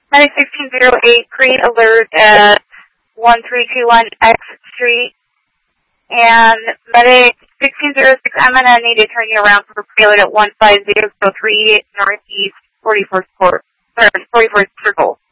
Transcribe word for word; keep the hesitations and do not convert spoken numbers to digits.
Medic sixteen oh eight, create alert at one three two one X Street. And Medic sixteen oh six, I'm going to need to turn you around for payload at one five zero three Northeast forty-fourth Court, sorry, forty-fourth Circle.